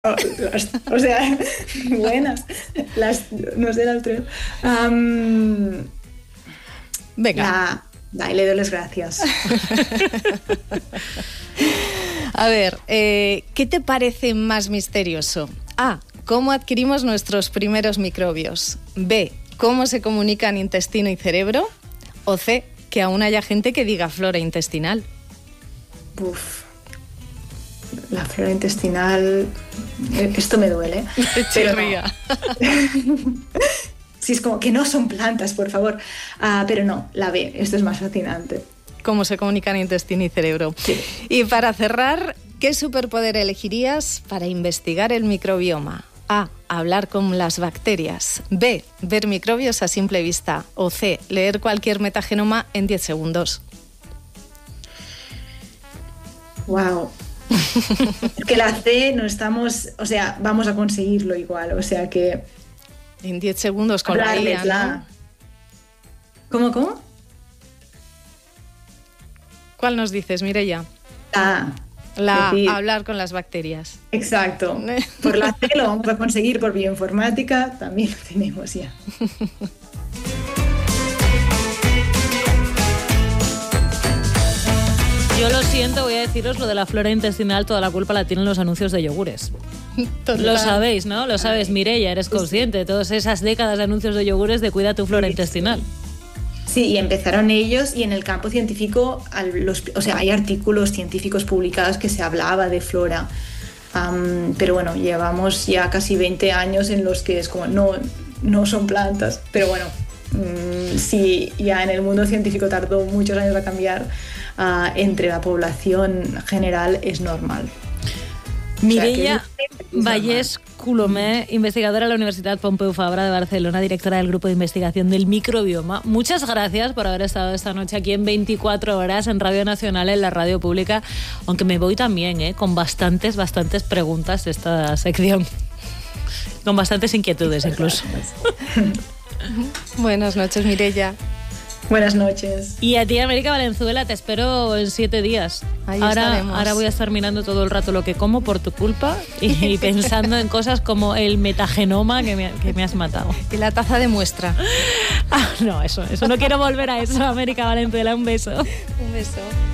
O sea, buenas. No sé las tres. Venga. Y le doy las gracias. A ver, ¿qué te parece más misterioso? A, ¿cómo adquirimos nuestros primeros microbios? B, ¿cómo se comunican intestino y cerebro? O C, que aún haya gente que diga flora intestinal. Uf. La flora intestinal... Esto me duele. Pero no. Sí, es como que no son plantas, por favor. Pero no, la B, esto es más fascinante. Cómo se comunican intestino y cerebro. Sí. Y para cerrar, ¿qué superpoder elegirías para investigar el microbioma? A, hablar con las bacterias. B, ver microbios a simple vista. O C, leer cualquier metagenoma en 10 segundos. Wow. Es que la C no estamos... O sea, vamos a conseguirlo igual. O sea que... En 10 segundos con la IA, ¿no? ¿Cómo? ¿Cuál nos dices, Mireia? Hablar con las bacterias. Exacto. Por la C lo vamos a conseguir, por bioinformática también lo tenemos ya. Yo lo siento, voy a deciros lo de la flora intestinal, toda la culpa la tienen los anuncios de yogures. Total. Lo sabéis, ¿no? Lo sabes, Mireia, eres consciente de todas esas décadas de anuncios de yogures de cuida tu flora intestinal. Sí, y empezaron ellos, y en el campo científico, hay artículos científicos publicados que se hablaba de flora. Pero bueno, llevamos ya casi 20 años en los que es como, no son plantas. Pero bueno, sí, ya en el mundo científico tardó muchos años a cambiar. Entre la población general es normal. Mireia Vallès Colomé, investigadora de la Universidad Pompeu Fabra de Barcelona, directora del Grupo de Investigación del Microbioma. Muchas gracias por haber estado esta noche aquí en 24 horas en Radio Nacional, en la radio pública, aunque me voy también con bastantes preguntas de esta sección, con bastantes inquietudes incluso. Buenas noches, Mireia. Buenas noches. Y a ti, América Valenzuela, te espero en 7 días. Ahora voy a estar mirando todo el rato lo que como por tu culpa y pensando en cosas como el metagenoma que me has matado. Y la taza de muestra. No, eso no quiero volver a eso, América Valenzuela. Un beso. Un beso.